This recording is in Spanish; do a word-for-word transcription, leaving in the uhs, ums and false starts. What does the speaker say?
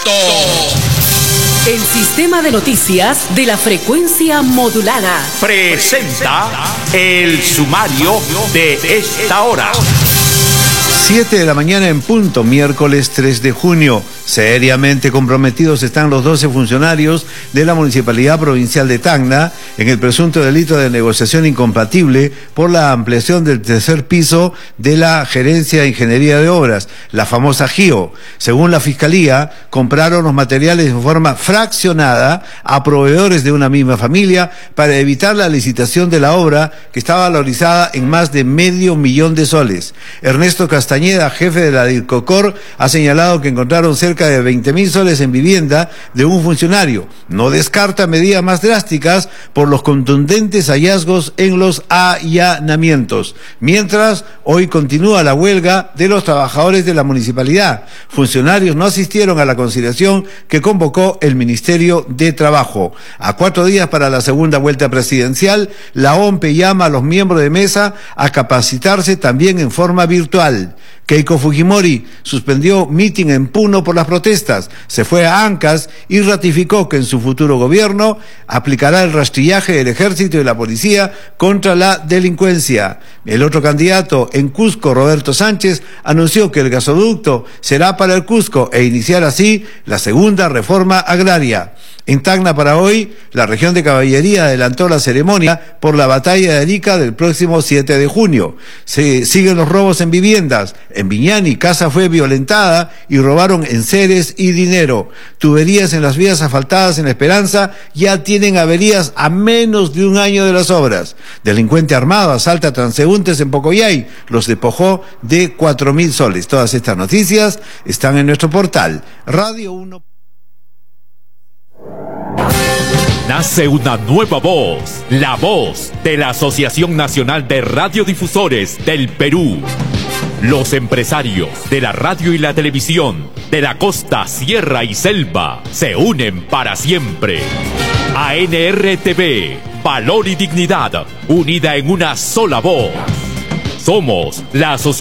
El sistema de noticias de la frecuencia modulada presenta el sumario de esta hora. siete de la mañana en punto, miércoles tres de junio. Seriamente comprometidos están los doce funcionarios de la Municipalidad Provincial de Tacna en el presunto delito de negociación incompatible por la ampliación del tercer piso de la Gerencia de Ingeniería de Obras, la famosa G I O. Según la Fiscalía, compraron los materiales en forma fraccionada a proveedores de una misma familia para evitar la licitación de la obra, que estaba valorizada en más de medio millón de soles. Ernesto Castañeda, jefe de la DIRCOCOR, ha señalado que encontraron cerca de veinte mil soles en vivienda de un funcionario. No descarta medidas más drásticas por los contundentes hallazgos en los allanamientos. Mientras, hoy continúa la huelga de los trabajadores de la municipalidad. Funcionarios no asistieron a la conciliación que convocó el Ministerio de Trabajo. A cuatro días para la segunda vuelta presidencial, la O M P E llama a los miembros de mesa a capacitarse también en forma virtual. Keiko Fujimori suspendió mitin en Puno por las protestas, se fue a Ancash y ratificó que en su futuro gobierno aplicará el rastrillaje del ejército y de la policía contra la delincuencia. El otro candidato en Cusco, Roberto Sánchez, anunció que el gasoducto será para el Cusco e iniciar así la segunda reforma agraria. En Tacna para hoy, la región de Caballería adelantó la ceremonia por la batalla de Arica del próximo siete de junio. Se siguen los robos en viviendas. En Viñani, casa fue violentada y robaron enseres y dinero. Tuberías en las vías asfaltadas en La Esperanza ya tienen averías a menos de un año de las obras. Delincuente armado asalta transeúntes en Pocoyay, los despojó de cuatro mil soles. Todas estas noticias están en nuestro portal Radio uno. Nace una nueva voz, la voz de la Asociación Nacional de Radiodifusores del Perú. Los empresarios de la radio y la televisión de la costa, sierra y selva se unen para siempre. A N R T V, valor y dignidad, unida en una sola voz. Somos la Asociación